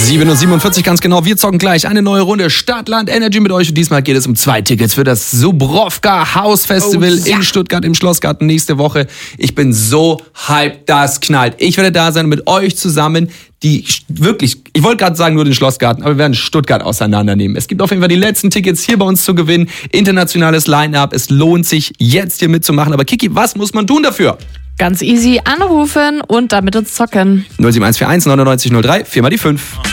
7:47 Uhr ganz genau. Wir zocken gleich eine neue Runde Stadtland Energy mit euch. Und diesmal geht es um 2 Tickets für das Subrowka House Festival in Stuttgart im Schlossgarten nächste Woche. Ich bin so hyped, das knallt. Ich werde da sein mit euch zusammen, die wirklich, ich wollte gerade sagen nur den Schlossgarten, aber wir werden Stuttgart auseinandernehmen. Es gibt auf jeden Fall die letzten Tickets hier bei uns zu gewinnen. Internationales Line-Up. Es lohnt sich jetzt hier mitzumachen. Aber Kiki, was muss man tun dafür? Ganz easy, anrufen und dann mit uns zocken. 07141 99 03, 4 mal die 5.